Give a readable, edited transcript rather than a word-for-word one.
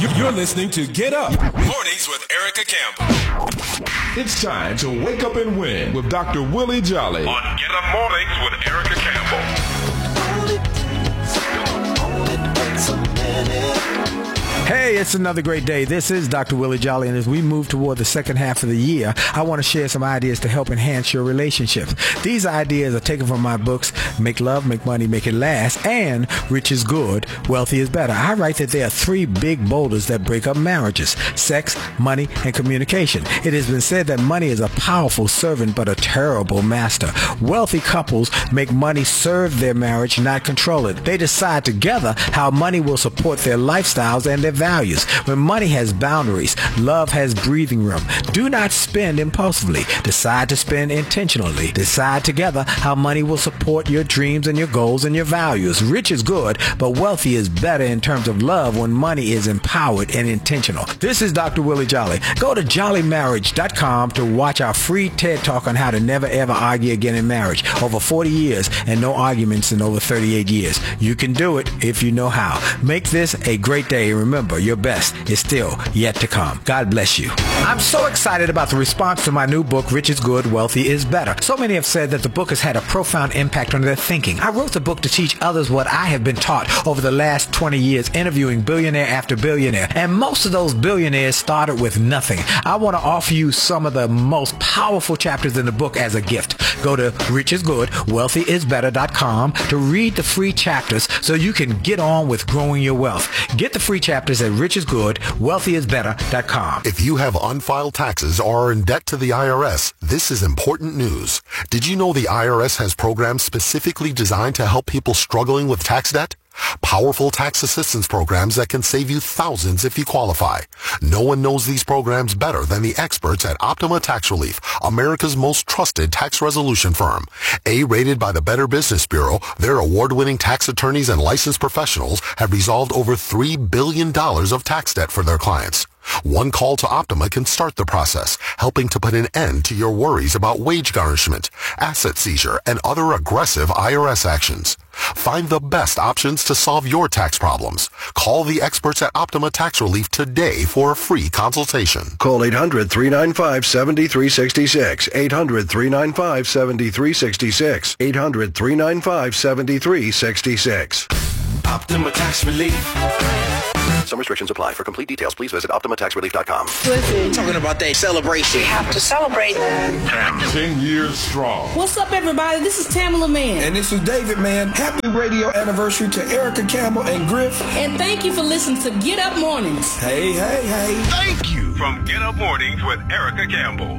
You're listening to Get Up Mornings with Erica Campbell. It's time to wake up and win with Dr. Willie Jolly on Get Up Mornings with Erica Campbell. Hey, it's another great day. This is Dr. Willie Jolly, and as we move toward the second half of the year, I want to share some ideas to help enhance your relationships. These ideas are taken from my books, Make Love, Make Money, Make It Last, and Rich is Good, Wealthy is Better. I write that there are three big boulders that break up marriages: sex, money, and communication. It has been said that money is a powerful servant but a terrible master. Wealthy couples make money serve their marriage, not control it. They decide together how money will support their lifestyles and their values. When money has boundaries, love has breathing room. Do not spend impulsively. Decide to spend intentionally. Decide together how money will support your dreams and your goals and your values. Rich is good, but wealthy is better in terms of love when money is empowered and intentional. This is Dr. Willie Jolly. Go to jollymarriage.com to watch our free TED Talk on how to never ever argue again in marriage. Over 40 years and no arguments in over 38 years. You can do it if you know how. Make this a great day. Remember, your best is still yet to come. God bless you. I'm so excited about the response to my new book, Rich is Good, Wealthy is Better. So many have said that the book has had a profound impact on their thinking. I wrote the book to teach others what I have been taught over the last 20 years, interviewing billionaire after billionaire. And most of those billionaires started with nothing. I want to offer you some of the most powerful chapters in the book as a gift. Go to richisgood.wealthyisbetter.com to read the free chapters so you can get on with growing your wealth. Get the free chapters at richisgood.wealthyisbetter.com. If you have unfiled taxes or are in debt to the IRS, this is important news. Did you know the IRS has programs specifically designed to help people struggling with tax debt? Powerful tax assistance programs that can save you thousands if you qualify. No one knows these programs better than the experts at Optima Tax Relief, America's most trusted tax resolution firm. A-rated by the Better Business Bureau, their award-winning tax attorneys and licensed professionals have resolved over $3 billion of tax debt for their clients. One call to Optima can start the process, helping to put an end to your worries about wage garnishment, asset seizure, and other aggressive IRS actions. Find the best options to solve your tax problems. Call the experts at Optima Tax Relief today for a free consultation. Call 800-395-7366. 800-395-7366. 800-395-7366. Optima Tax Relief. Some restrictions apply. For complete details, please visit OptimaTaxRelief.com. Listen, talking about that celebration. We have to celebrate. 10 years strong. What's up, everybody? This is Tamala Man. And this is David Man. Happy radio anniversary to Erica Campbell and Griff. And thank you for listening to Get Up Mornings. Hey, hey, hey. Thank you from Get Up Mornings with Erica Campbell.